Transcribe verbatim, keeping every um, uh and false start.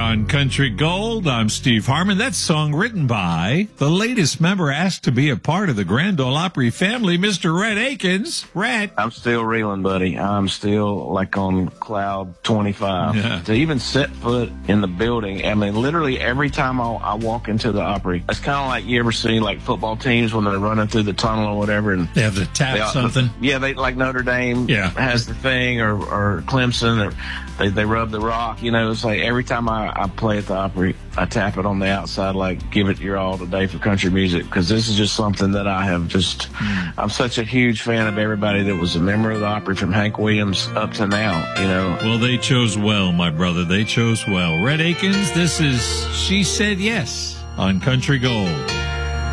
on Country Gold. I'm Steve Harmon. That song written by the latest member asked to be a part of the Grand Ole Opry family, Mister Rhett Akins. Rhett. I'm still reeling, buddy. I'm still like on cloud twenty-five. Yeah. To even set foot in the building, I mean, literally every time I, I walk into the Opry, it's kind of like you ever see like football teams when they're running through the tunnel or whatever. And they have to tap they, something. Yeah, they like Notre Dame yeah. has the thing, or, or Clemson, or they, they rub the rock. You know, it's like every time I, I play at the Opry, I tap it on the outside, like, give it your all today for country music, because this is just something that I have just, mm. I'm such a huge fan of everybody that was a member of the Opry from Hank Williams up to now, you know. Well, they chose well, my brother. They chose well. Rhett Akins, this is She Said Yes on Country Gold.